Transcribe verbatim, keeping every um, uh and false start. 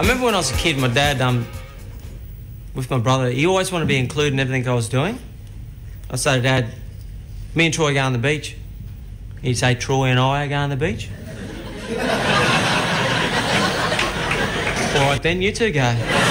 remember when I was a kid, my dad, um, with my brother, he always wanted to be included in everything I was doing. I'd say to Dad, me and Troy are going on the beach. He'd say, Troy and I are going on the beach. All right then, you two go.